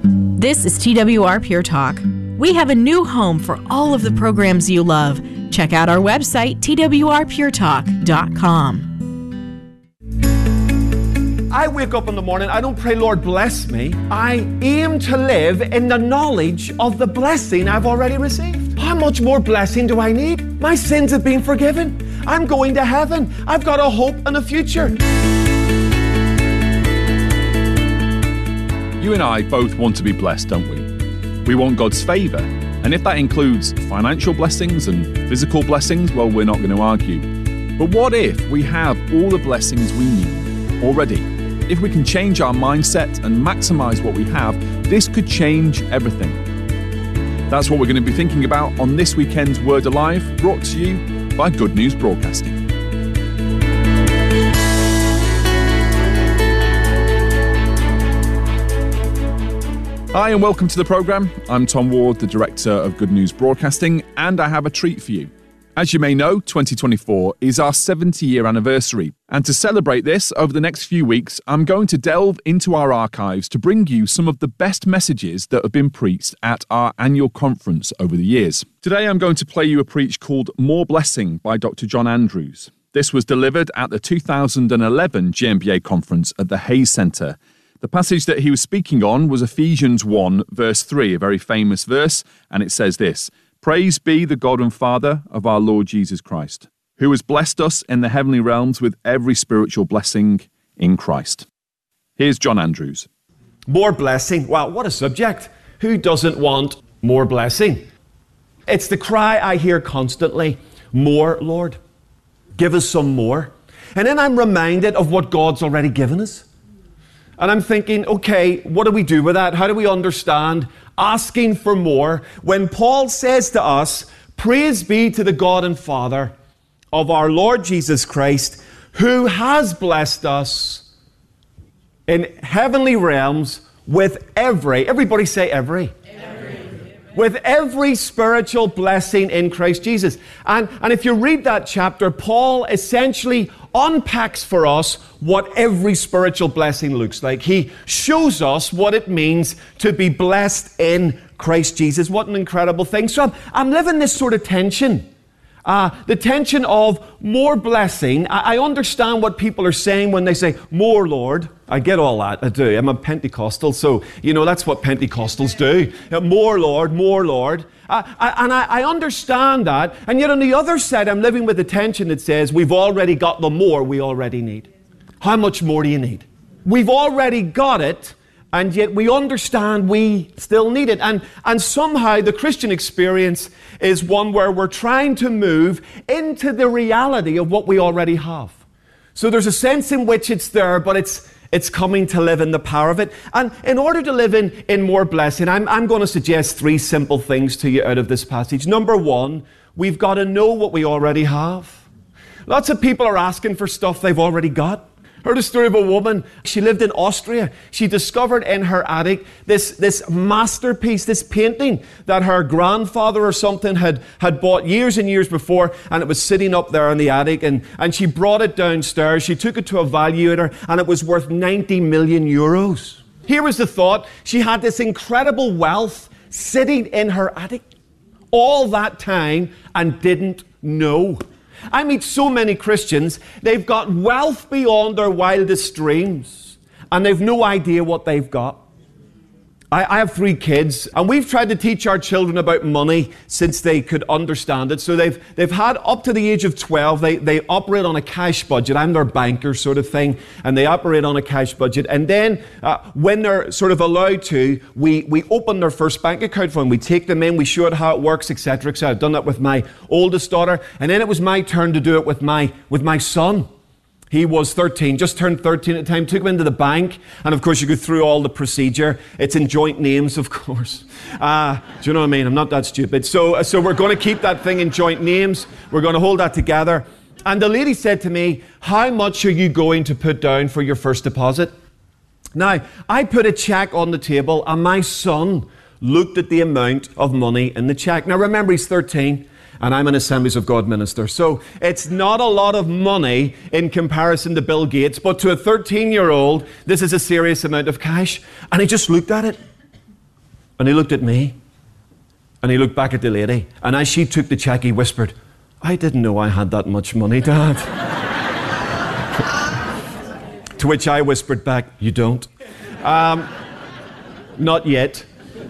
This is TWR Pure Talk. We have a new home for all of the programs you love. Check out our website, twrpuretalk.com. I wake up in the morning, I don't pray, Lord, bless me. I aim to live in the knowledge of the blessing I've already received. How much more blessing do I need? My sins have been forgiven. I'm going to heaven. I've got a hope and a future. You and I both want to be blessed, don't we? We want God's favour. And if that includes financial blessings and physical blessings, well, we're not going to argue. But what if we have all the blessings we need already? If we can change our mindset and maximise what we have, this could change everything. That's what we're going to be thinking about on this weekend's Word Alive, brought to you by Good News Broadcasting. Hi and welcome to the programme. I'm Tom Ward, the Director of Good News Broadcasting, and I have a treat for you. As you may know, 2024 is our 70-year anniversary, and to celebrate this, over the next few weeks, I'm going to delve into our archives to bring you some of the best messages that have been preached at our annual conference over the years. Today I'm going to play you a preach called More Blessing by Dr. John Andrews. This was delivered at the 2011 GMBA conference at the Hayes Centre. The passage that he was speaking on was Ephesians 1, verse 3, a very famous verse, and it says this: "Praise be the God and Father of our Lord Jesus Christ, who has blessed us in the heavenly realms with every spiritual blessing in Christ." Here's John Andrews. More blessing. Wow, what a subject. Who doesn't want more blessing? It's the cry I hear constantly. More, Lord. Give us some more. And then I'm reminded of what God's already given us. And I'm thinking, okay, what do we do with that? How do we understand asking for more when Paul says to us, "Praise be to the God and Father of our Lord Jesus Christ, who has blessed us in heavenly realms with everybody say every. With every spiritual blessing in Christ Jesus." And if you read that chapter, Paul essentially unpacks for us what every spiritual blessing looks like. He shows us what it means to be blessed in Christ Jesus. What an incredible thing. So I'm living this sort of tension. The tension of more blessing. I understand what people are saying when they say, "More, Lord." I get all that. I do. I'm a Pentecostal, so, that's what Pentecostals do. More, Lord, more, Lord. And I understand that. And yet on the other side, I'm living with the tension that says, we've already got the more we already need. How much more do you need? We've already got it. And yet we understand we still need it. And somehow the Christian experience is one where we're trying to move into the reality of what we already have. So there's a sense in which it's there, but it's coming to live in the power of it. And in order to live in more blessing, I'm going to suggest three simple things to you out of this passage. Number one, we've got to know what we already have. Lots of people are asking for stuff they've already got. Heard a story of a woman. She lived in Austria. She discovered in her attic this masterpiece, this painting that her grandfather or something had bought years and years before, and it was sitting up there in the attic, and she brought it downstairs. She took it to a valuator, and it was worth 90 million euros. Here was the thought. She had this incredible wealth sitting in her attic all that time and didn't know. I meet so many Christians, they've got wealth beyond their wildest dreams, and they've no idea what they've got. I have 3 kids, and we've tried to teach our children about money since they could understand it. So they've had up to the age of 12, they operate on a cash budget. I'm their banker sort of thing, and they operate on a cash budget. And then when they're sort of allowed to, we open their first bank account for them. We take them in, we show it how it works, etc., etc. I've done that with my oldest daughter, and then it was my turn to do it with my son. He was 13, just turned 13 at the time, took him into the bank, and of course you go through all the procedure. It's in joint names, of course. Do you know what I mean? I'm not that stupid. So we're going to keep that thing in joint names. We're going to hold that together. And the lady said to me, "How much are you going to put down for your first deposit?" Now, I put a check on the table, and my son looked at the amount of money in the check. Now remember, he's 13. And I'm an Assemblies of God minister. So it's not a lot of money in comparison to Bill Gates, but to a 13-year-old, this is a serious amount of cash. And he just looked at it. And he looked at me. And he looked back at the lady. And as she took the check, he whispered, I didn't know I had that much money, Dad. To which I whispered back, you don't. Not yet.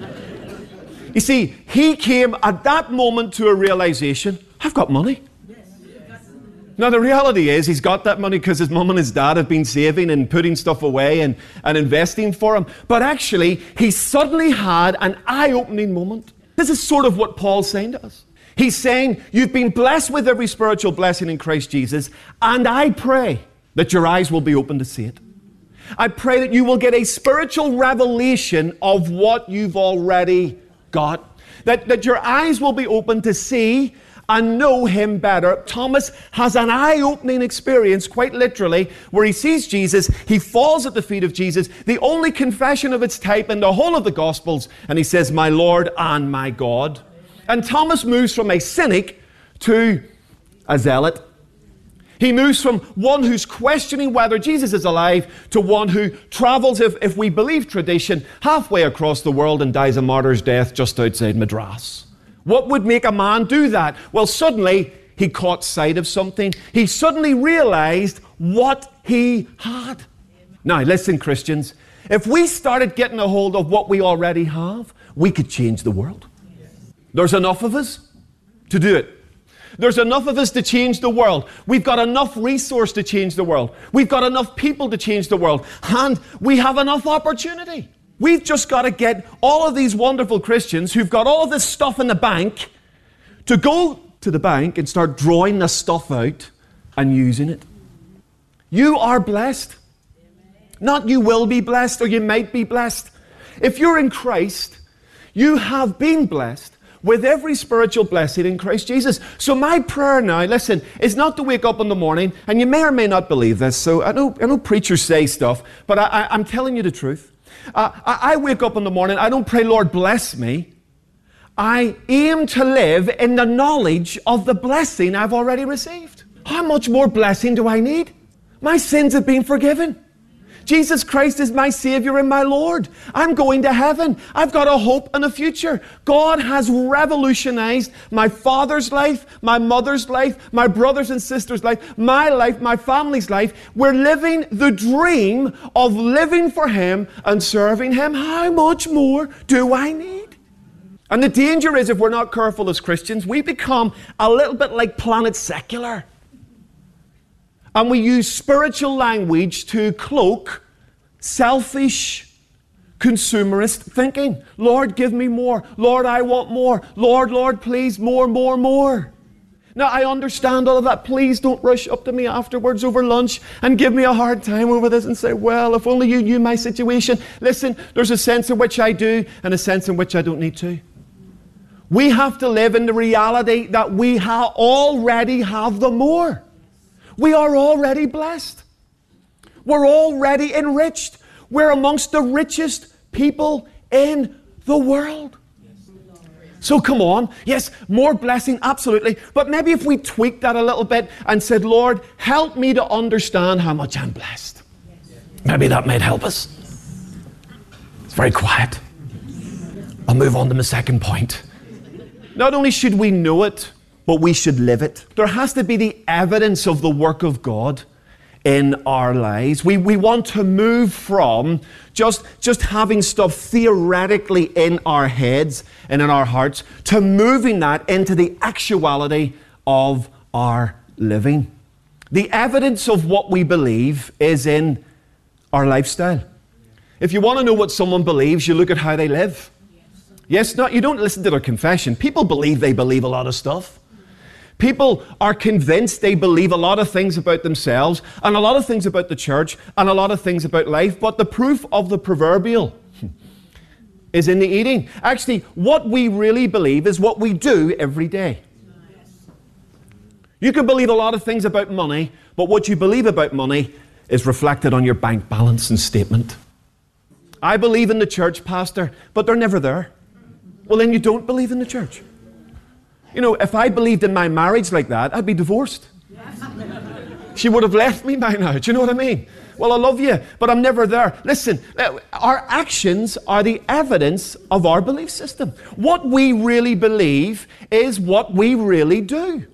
You see, he came at that moment to a realization, I've got money. Now, the reality is he's got that money because his mum and his dad have been saving and putting stuff away and investing for him. But actually, he suddenly had an eye-opening moment. This is sort of what Paul's saying to us. He's saying, you've been blessed with every spiritual blessing in Christ Jesus, and I pray that your eyes will be open to see it. I pray that you will get a spiritual revelation of what you've already got. That your eyes will be open to see and know him better. Thomas has an eye-opening experience, quite literally, where he sees Jesus, he falls at the feet of Jesus, the only confession of its type in the whole of the Gospels, and he says, my Lord and my God. And Thomas moves from a cynic to a zealot. He moves from one who's questioning whether Jesus is alive to one who travels, if we believe tradition, halfway across the world and dies a martyr's death just outside Madras. What would make a man do that? Well, suddenly he caught sight of something. He suddenly realized what he had. Now, listen, Christians, if we started getting a hold of what we already have, we could change the world. There's enough of us to do it. There's enough of us to change the world. We've got enough resource to change the world. We've got enough people to change the world. And we have enough opportunity. We've just got to get all of these wonderful Christians who've got all of this stuff in the bank to go to the bank and start drawing the stuff out and using it. You are blessed. Not you will be blessed or you might be blessed. If you're in Christ, you have been blessed with every spiritual blessing in Christ Jesus. So my prayer now, listen, is not to wake up in the morning, and you may or may not believe this, so I know preachers say stuff, but I'm telling you the truth. I wake up in the morning, I don't pray, Lord, bless me. I aim to live in the knowledge of the blessing I've already received. How much more blessing do I need? My sins have been forgiven. Jesus Christ is my Savior and my Lord. I'm going to heaven. I've got a hope and a future. God has revolutionized my father's life, my mother's life, my brothers and sisters' life, my family's life. We're living the dream of living for Him and serving Him. How much more do I need? And the danger is, if we're not careful as Christians, we become a little bit like Planet Secular. And we use spiritual language to cloak selfish, consumerist thinking. Lord, give me more. Lord, I want more. Lord, please, more. Now, I understand all of that. Please don't rush up to me afterwards over lunch and give me a hard time over this and say, well, if only you knew my situation. Listen, there's a sense in which I do and a sense in which I don't need to. We have to live in the reality that we already have the more. We are already blessed. We're already enriched. We're amongst the richest people in the world. So come on. Yes, more blessing, absolutely. But maybe if we tweaked that a little bit and said, Lord, help me to understand how much I'm blessed. Maybe that might help us. It's very quiet. I'll move on to my second point. Not only should we know it, but we should live it. There has to be the evidence of the work of God in our lives. We want to move from just having stuff theoretically in our heads and in our hearts to moving that into the actuality of our living. The evidence of what we believe is in our lifestyle. If you want to know what someone believes, you look at how they live. Yes, you don't listen to their confession. People believe they believe a lot of stuff. People are convinced they believe a lot of things about themselves and a lot of things about the church and a lot of things about life, but the proof of the proverbial is in the eating. Actually, what we really believe is what we do every day. You can believe a lot of things about money, but what you believe about money is reflected on your bank balance and statement. I believe in the church, Pastor, but they're never there. Well, then you don't believe in the church. You know, if I believed in my marriage like that, I'd be divorced. She would have left me by now. Do you know what I mean? Well, I love you, but I'm never there. Listen, our actions are the evidence of our belief system. What we really believe is what we really do.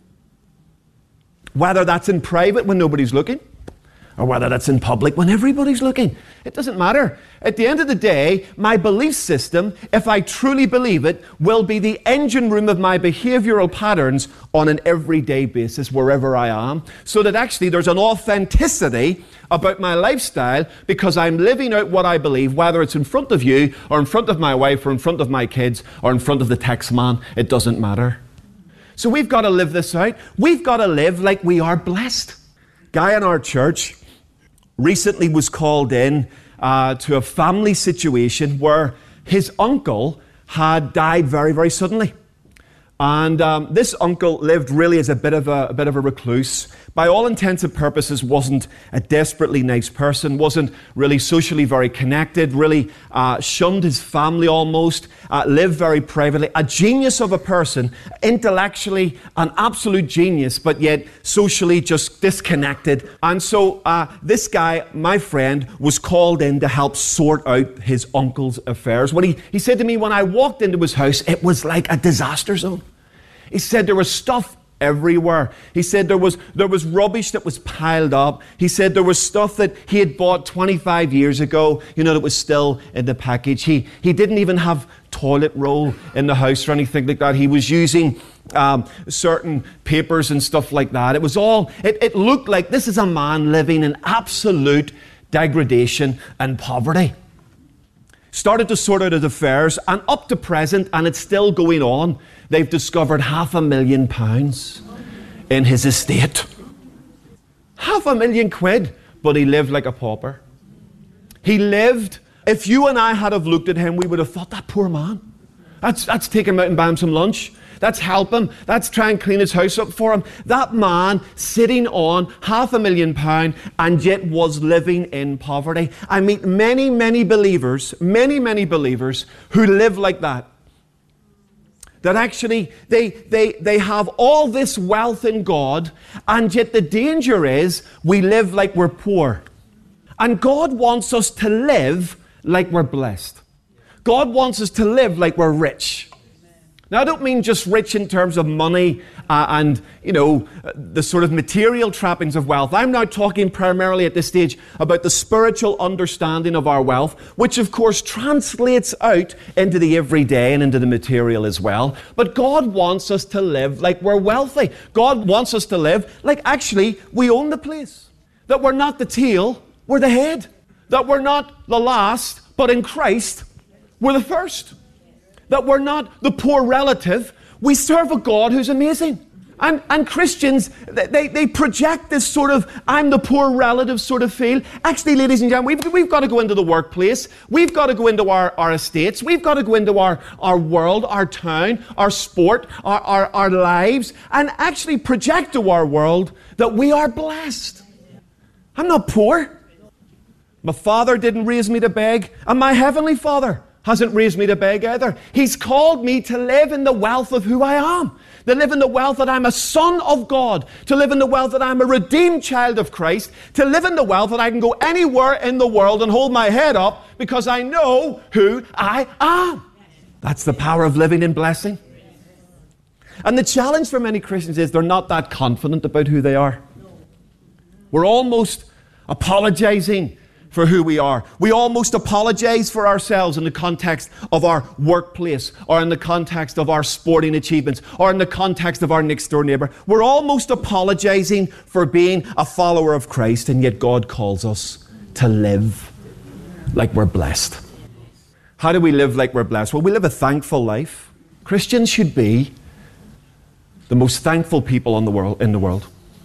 Whether that's in private when nobody's looking, or whether that's in public when everybody's looking. It doesn't matter. At the end of the day, my belief system, if I truly believe it, will be the engine room of my behavioral patterns on an everyday basis wherever I am, so that actually there's an authenticity about my lifestyle because I'm living out what I believe, whether it's in front of you or in front of my wife or in front of my kids or in front of the tax man. It doesn't matter. So we've got to live this out. We've got to live like we are blessed. Guy in our church recently was called in to a family situation where his uncle had died very, very suddenly. And this uncle lived really as a bit of a recluse. By all intents and purposes, wasn't a desperately nice person, wasn't really socially very connected, really shunned his family almost, lived very privately. A genius of a person, intellectually an absolute genius, but yet socially just disconnected. And so this guy, my friend, was called in to help sort out his uncle's affairs. When he said to me, when I walked into his house, it was like a disaster zone. He said there was stuff everywhere. He said there was rubbish that was piled up. He said there was stuff that he had bought 25 years ago, that was still in the package. He didn't even have toilet roll in the house or anything like that. He was using certain papers and stuff like that. It was all, it looked like this is a man living in absolute degradation and poverty. Started to sort out his affairs, and up to present, and it's still going on, they've discovered £500,000 in his estate. £500,000, but he lived like a pauper. He lived, if you and I had have looked at him, we would have thought, that poor man. That's take him out and buy him some lunch. That's help him. That's try and clean his house up for him. That man sitting on £500,000 and yet was living in poverty. I meet many, many believers who live like that. That actually they have all this wealth in God, and yet the danger is we live like we're poor. And God wants us to live like we're blessed. God wants us to live like we're rich. Now, I don't mean just rich in terms of money and, the sort of material trappings of wealth. I'm now talking primarily at this stage about the spiritual understanding of our wealth, which of course translates out into the everyday and into the material as well. But God wants us to live like we're wealthy. God wants us to live like actually we own the place. That we're not the tail, we're the head. That we're not the last, but in Christ, we're the first. That we're not the poor relative. We serve a God who's amazing. And Christians, they project this sort of, I'm the poor relative sort of feel. Actually, ladies and gentlemen, we've got to go into the workplace. We've got to go into our estates. We've got to go into our world, our town, our sport, our lives, and actually project to our world that we are blessed. I'm not poor. My father didn't raise me to beg, and my heavenly Father hasn't raised me to beg either. He's called me to live in the wealth of who I am. To live in the wealth that I'm a son of God. To live in the wealth that I'm a redeemed child of Christ. To live in the wealth that I can go anywhere in the world and hold my head up because I know who I am. That's the power of living in blessing. And the challenge for many Christians is they're not that confident about who they are. We're almost apologizing for who we are. We almost apologize for ourselves in the context of our workplace, or in the context of our sporting achievements, or in the context of our next door neighbor. We're almost apologizing for being a follower of Christ, and yet God calls us to live like we're blessed. How do we live like we're blessed? Well, we live a thankful life. Christians should be the most thankful people in the world.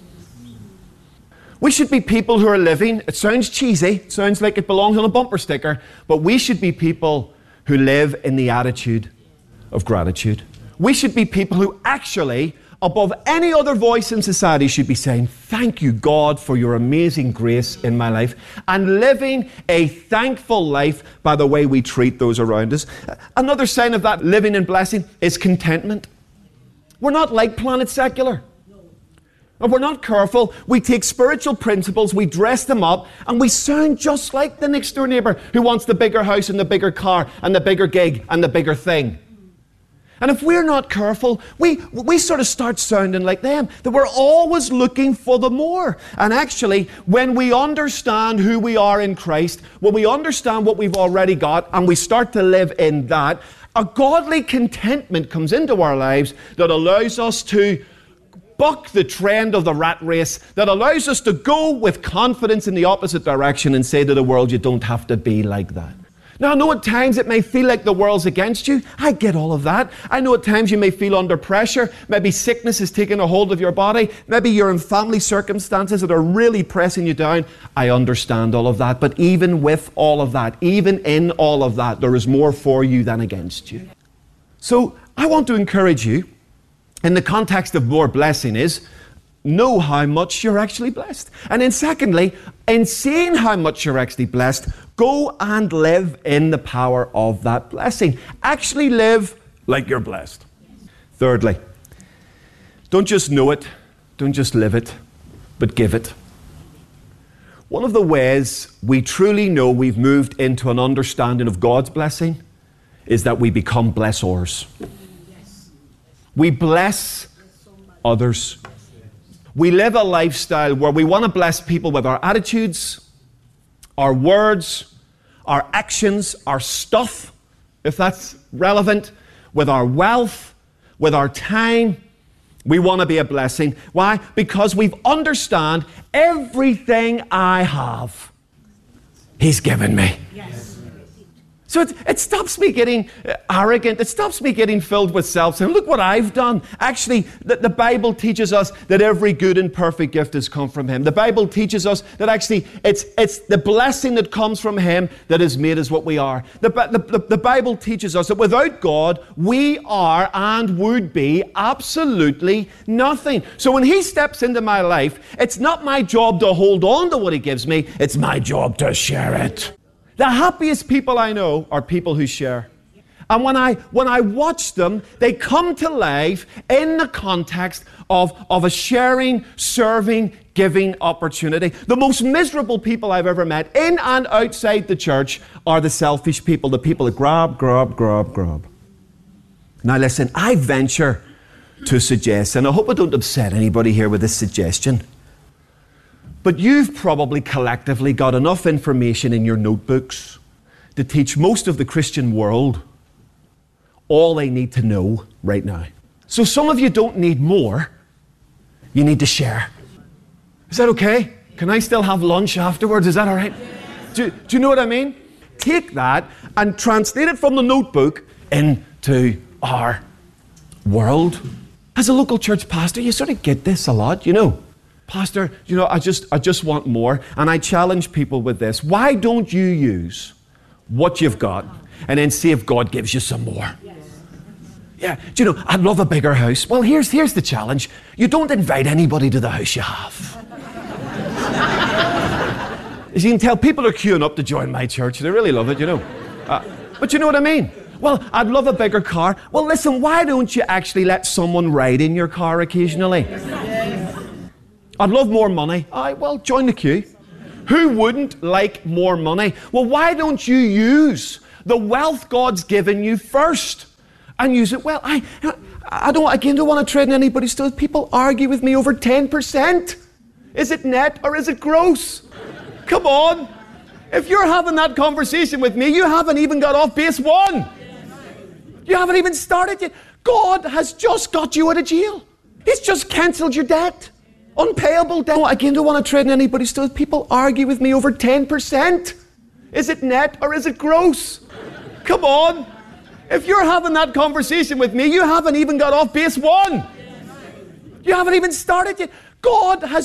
We should be people who are living, it sounds cheesy, it sounds like it belongs on a bumper sticker, but we should be people who live in the attitude of gratitude. We should be people who actually, above any other voice in society, should be saying, thank you, God, for your amazing grace in my life, and living a thankful life by the way we treat those around us. Another sign of that living in blessing is contentment. We're not like Planet Secular. If we're not careful, we take spiritual principles, we dress them up, and we sound just like the next door neighbor who wants the bigger house and the bigger car and the bigger gig and the bigger thing. And if we're not careful, we sort of start sounding like them, that we're always looking for the more. And actually, when we understand who we are in Christ, when we understand what we've already got, and we start to live in that, a godly contentment comes into our lives that allows us to buck the trend of the rat race, that allows us to go with confidence in the opposite direction and say to the world, you don't have to be like that. Now, I know at times it may feel like the world's against you. I get all of that. I know at times you may feel under pressure. Maybe sickness is taking a hold of your body. Maybe you're in family circumstances that are really pressing you down. I understand all of that. But even with all of that, even in all of that, there is more for you than against you. So I want to encourage you, in the context of more blessing, is know how much you're actually blessed. And then secondly, in seeing how much you're actually blessed, go and live in the power of that blessing. Actually live like you're blessed. Thirdly, don't just know it, don't just live it, but give it. One of the ways we truly know we've moved into an understanding of God's blessing is that we become blessors. We bless others. We live a lifestyle where we want to bless people with our attitudes, our words, our actions, our stuff, if that's relevant, with our wealth, with our time. We want to be a blessing. Why? Because we understand everything I have, He's given me. Yes. So it stops me getting arrogant. It stops me getting filled with self. Saying, look what I've done. Actually, the Bible teaches us that every good and perfect gift has come from Him. The Bible teaches us that actually it's the blessing that comes from Him that has made us what we are. The Bible teaches us that without God, we are and would be absolutely nothing. So when He steps into my life, it's not my job to hold on to what He gives me. It's my job to share it. The happiest people I know are people who share. And when I watch them, they come to life in the context of a sharing, serving, giving opportunity. The most miserable people I've ever met, in and outside the church, are the selfish people, the people that grab. Now listen, I venture to suggest, and I hope I don't upset anybody here with this suggestion, but you've probably collectively got enough information in your notebooks to teach most of the Christian world all they need to know right now. So some of you don't need more, you need to share. Is that okay? Can I still have lunch afterwards? Is that all right? Do you know what I mean? Take that and translate it from the notebook into our world. As a local church pastor, you sort of get this a lot, you know. Pastor, you know, I just want more. And I challenge people with this. Why don't you use what you've got and then see if God gives you some more? Yeah, do you know, I'd love a bigger house. Well, here's the challenge. You don't invite anybody to the house you have. As you can tell, people are queuing up to join my church. They really love it, you know. But you know what I mean? Well, I'd love a bigger car. Well, listen, why don't you actually let someone ride in your car occasionally? I'd love more money. Well, join the queue. Who wouldn't like more money? Well, why don't you use the wealth God's given you first and use it well? I don't want to tread in anybody's toes. People argue with me over 10%. Is it net or is it gross? Come on. If you're having that conversation with me, you haven't even got off base one. You haven't even started yet. God has just got you out of jail. He's just cancelled your debt. Unpayable debt. Again, don't want to tread in anybody's toes. People argue with me over 10%. Is it net or is it gross? Come on. If you're having that conversation with me, you haven't even got off base one. You haven't even started yet. God has